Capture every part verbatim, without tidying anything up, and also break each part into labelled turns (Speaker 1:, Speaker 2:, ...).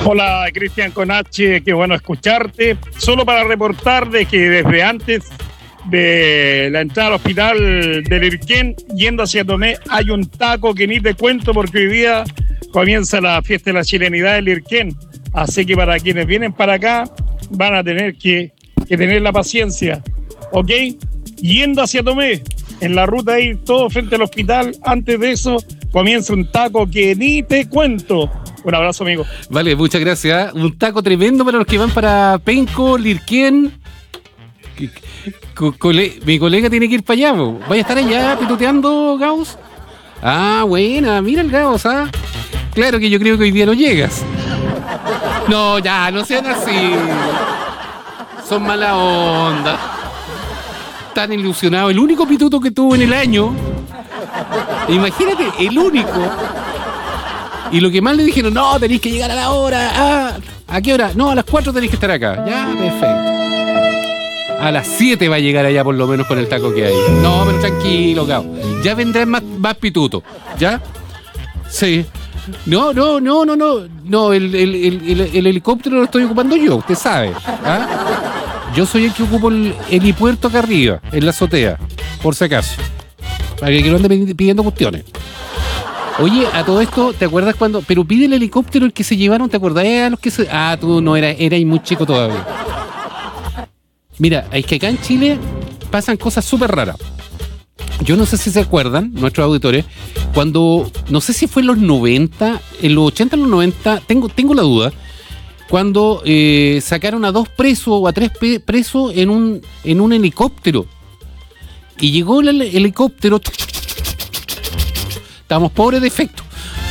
Speaker 1: Hola, Cristian con H, qué bueno escucharte. Solo para reportar de que desde antes de la entrada al hospital del Irquén, yendo hacia Tomé, hay un taco que ni te cuento porque hoy día comienza la fiesta de la chilenidad del Irquén. Así que para quienes vienen para acá, van a tener que, que tener la paciencia, ¿ok? Yendo hacia Tomé, en la ruta ahí, todo frente al hospital, antes de eso, comienza un taco que ni te cuento. Un abrazo, amigo.
Speaker 2: Vale, muchas gracias. Un taco tremendo para los que van para Penco, Lirquén. Co- cole- Mi colega tiene que ir para allá. po. ¿Vaya a estar allá pituteando, Gauss? Ah, buena, mira el Gauss, ¿ah? Claro que yo creo que hoy día no llegas. No, ya, no sean así. Son mala onda. Tan ilusionado. El único pituto que tuvo en el año. Imagínate, el único. Y lo que más le dijeron, no, tenéis que llegar a la hora. Ah, ¿a qué hora? No, a las cuatro tenéis que estar acá. Ya, perfecto. A las siete va a llegar allá por lo menos con el taco que hay. No, pero tranquilo, Gao. Ya vendrán más, más pitutos. ¿Ya? Sí. No, no, no, no, no. No, el, el, el, el, el helicóptero lo estoy ocupando yo, usted sabe. ¿Ah? Yo soy el que ocupo el helipuerto acá arriba, en la azotea. Por si acaso. Para que no ande pidiendo cuestiones. Oye, a todo esto, ¿te acuerdas cuando? Pero pide el helicóptero el que se llevaron, ¿te acordás a los que se... Ah, tú no eras, eras muy chico todavía. Mira, es que acá en Chile pasan cosas súper raras. Yo no sé si se acuerdan, nuestros auditores, cuando, no sé si fue en los noventa, en los ochenta, en los noventa, tengo, tengo la duda, cuando eh, sacaron a dos presos o a tres pe- presos en un, en un helicóptero. Y llegó el hel- helicóptero... Estábamos pobres de efecto.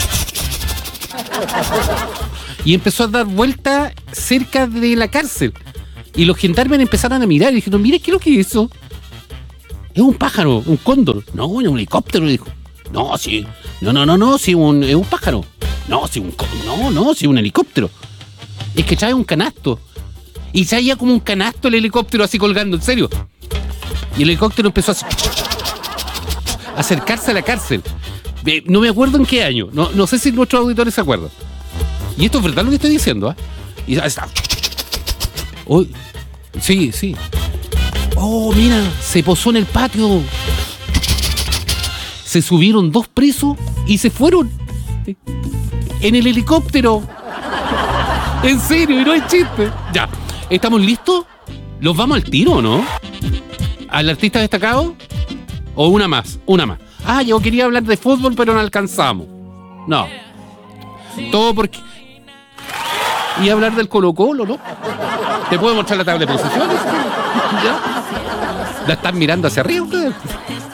Speaker 2: Y empezó a dar vuelta cerca de la cárcel. Y los gendarmes empezaron a mirar y dijeron, mire, ¿qué es lo que es eso? Es un pájaro, un cóndor. No, es un helicóptero, dijo. No, sí. No, no, no, no, sí, un, es un pájaro. No, sí, un no, no, sí, un helicóptero. Es que trae un canasto. Y traía como un canasto el helicóptero así colgando, en serio. Y el helicóptero empezó a, a acercarse a la cárcel. No me acuerdo en qué año. No, no sé si nuestros auditores se acuerdan. Y esto es verdad lo que estoy diciendo, ¿eh? Y está. Oh, sí, sí. Oh, mira, se posó en el patio. Se subieron dos presos y se fueron en el helicóptero. En serio, y no hay chiste. Ya, ¿estamos listos? ¿Los vamos al tiro o no? ¿Al artista destacado? ¿O una más? Una más. Ah, yo quería hablar de fútbol, pero no alcanzamos. No. Todo porque... Y hablar del Colo-Colo, ¿no? ¿Te puedo mostrar la tabla de posiciones? ¿Ya? ¿La están mirando hacia arriba ustedes?